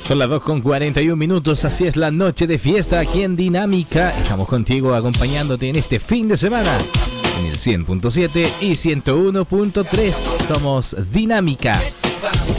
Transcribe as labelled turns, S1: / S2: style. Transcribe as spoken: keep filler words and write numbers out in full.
S1: Son las dos con cuarenta y un minutos, así es la noche de fiesta aquí en Dinámica. Estamos contigo acompañándote en este fin de semana en el cien punto siete y ciento uno punto tres. Somos Dinámica.